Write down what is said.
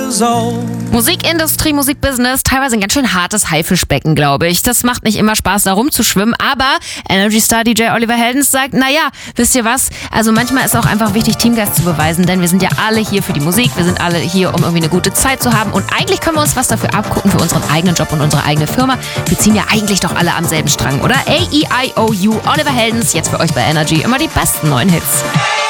years old. Musikindustrie, Musikbusiness, teilweise ein ganz schön hartes Haifischbecken, glaube ich. Das macht nicht immer Spaß, da rumzuschwimmen, aber Energy Star DJ Oliver Heldens sagt, naja, wisst ihr was, also manchmal ist auch einfach wichtig, Teamgeist zu beweisen, denn wir sind ja alle hier für die Musik, wir sind alle hier, um irgendwie eine gute Zeit zu haben und eigentlich können wir uns was dafür abgucken für unseren eigenen Job und unsere eigene Firma. Wir ziehen ja eigentlich doch alle am selben Strang, oder? A-E-I-O-U, Oliver Heldens, jetzt für euch bei Energy, immer die besten neuen Hits.